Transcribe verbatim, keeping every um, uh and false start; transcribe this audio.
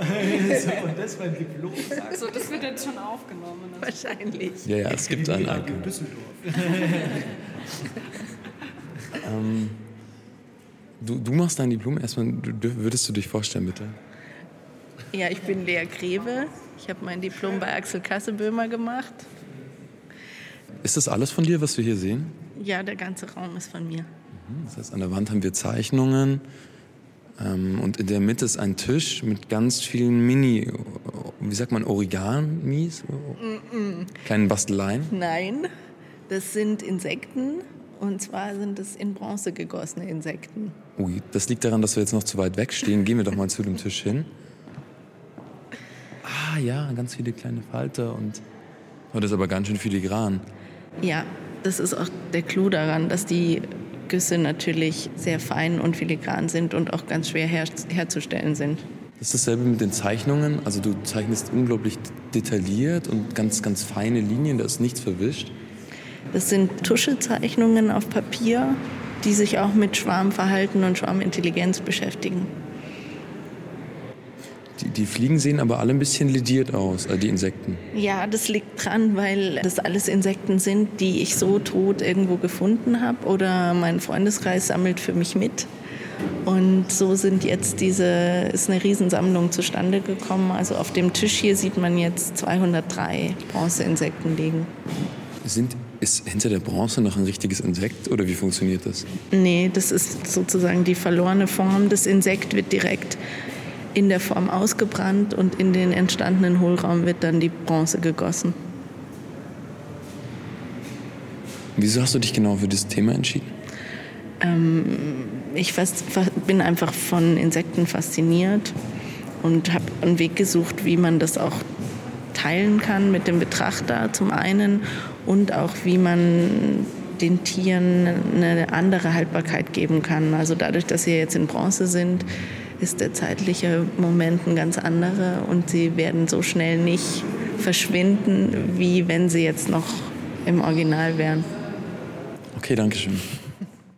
so, und das beim Diplom. So, das wird jetzt schon aufgenommen. Ne? Wahrscheinlich. Ja, ja, es gibt einen Anke. Düsseldorf. ähm, du, du machst dein Diplom erstmal, du, würdest du dich vorstellen, bitte? Ja, ich bin Lea Greve. Ich habe mein Diplom bei Axel Kasseböhmer gemacht. Ist das alles von dir, was wir hier sehen? Ja, der ganze Raum ist von mir. Das heißt, an der Wand haben wir Zeichnungen ähm, und in der Mitte ist ein Tisch mit ganz vielen Mini, wie sagt man, Origamis? Mm-mm. Kleinen Basteleien? Nein, das sind Insekten und zwar sind es in Bronze gegossene Insekten. Ui, das liegt daran, dass wir jetzt noch zu weit weg stehen. Gehen wir doch mal zu dem Tisch hin. Ah ja, ganz viele kleine Falter und oh, das ist aber ganz schön filigran. Ja, das ist auch der Clou daran, dass die Güsse natürlich sehr fein und filigran sind und auch ganz schwer her- herzustellen sind. Das ist dasselbe mit den Zeichnungen. Also du zeichnest unglaublich detailliert und ganz, ganz feine Linien, da ist nichts verwischt. Das sind Tuschezeichnungen auf Papier, die sich auch mit Schwarmverhalten und Schwarmintelligenz beschäftigen. Die, die Fliegen sehen aber alle ein bisschen lediert aus, äh, die Insekten. Ja, das liegt dran, weil das alles Insekten sind, die ich so tot irgendwo gefunden habe oder mein Freundeskreis sammelt für mich mit. Und so sind jetzt diese, ist eine Riesensammlung zustande gekommen. Also auf dem Tisch hier sieht man jetzt zweihundertdrei Bronzeinsekten liegen. Sind, ist hinter der Bronze noch ein richtiges Insekt oder wie funktioniert das? Nee, das ist sozusagen die verlorene Form. Das Insekt wird direkt in der Form ausgebrannt und in den entstandenen Hohlraum wird dann die Bronze gegossen. Wieso hast du dich genau für dieses Thema entschieden? Ähm, ich fast, bin einfach von Insekten fasziniert und habe einen Weg gesucht, wie man das auch teilen kann mit dem Betrachter zum einen und auch wie man den Tieren eine andere Haltbarkeit geben kann. Also dadurch, dass sie jetzt in Bronze sind, ist der zeitliche Moment ein ganz anderer und sie werden so schnell nicht verschwinden, wie wenn sie jetzt noch im Original wären. Okay, danke schön.